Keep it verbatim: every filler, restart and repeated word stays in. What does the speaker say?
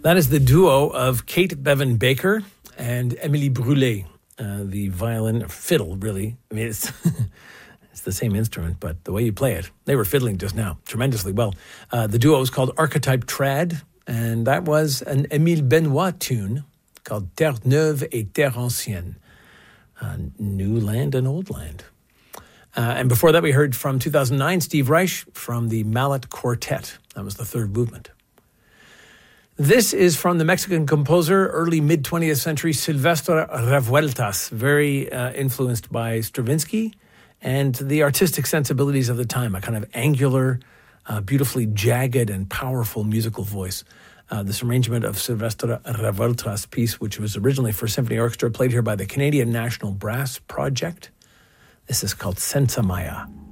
That is the duo of Kate Bevan Baker and Emily Brûlé, uh, the violin, fiddle, really. I mean, it's it's the same instrument, but the way you play it, they were fiddling just now tremendously well. Uh, the duo was called Archetype Trad, and that was an Émile Benoit tune called Terre Neuve et Terre Ancienne, uh, New Land and Old Land. Uh, and before that, we heard from two thousand nine, Steve Reich from the Mallet Quartet. That was the third movement. This is from the Mexican composer, early mid-twentieth century, Silvestre Revueltas, very uh, influenced by Stravinsky and the artistic sensibilities of the time, a kind of angular, uh, beautifully jagged and powerful musical voice. Uh, this arrangement of Silvestre Revueltas' piece, which was originally for symphony orchestra, played here by the Canadian National Brass Project. This is called Senza Maya.